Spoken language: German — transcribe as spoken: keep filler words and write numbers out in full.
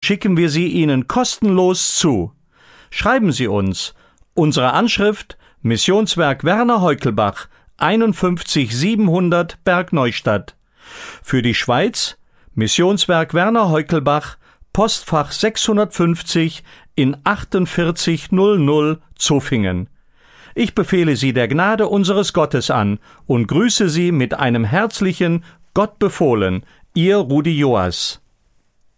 schicken wir sie Ihnen kostenlos zu. Schreiben Sie uns. Unsere Anschrift: Missionswerk Werner Heukelbach, einundfünfzig siebenhundert Bergneustadt. Für die Schweiz: Missionswerk Werner Heukelbach, Postfach sechshundertfünfzig in achtundvierzig null null Zofingen. Ich befehle Sie der Gnade unseres Gottes an und grüße Sie mit einem herzlichen Gott befohlen, Ihr Rudi Joas.